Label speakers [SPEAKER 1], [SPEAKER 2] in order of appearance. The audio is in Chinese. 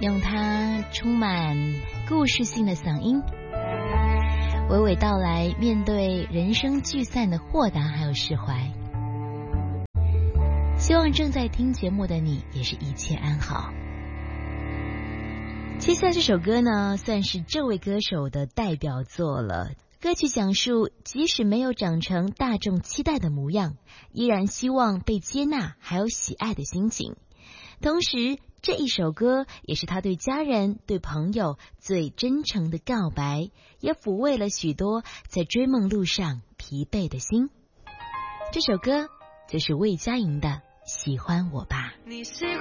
[SPEAKER 1] 用他充满故事性的嗓音，娓娓道来面对人生聚散的豁达还有释怀。希望正在听节目的你也是一切安好。接下来这首歌呢，算是这位歌手的代表作了。歌曲讲述即使没有长成大众期待的模样，依然希望被接纳还有喜爱的心情。同时这一首歌也是他对家人对朋友最真诚的告白，也抚慰了许多在追梦路上疲惫的心。这首歌就是魏佳莹的喜欢我吧。
[SPEAKER 2] 你喜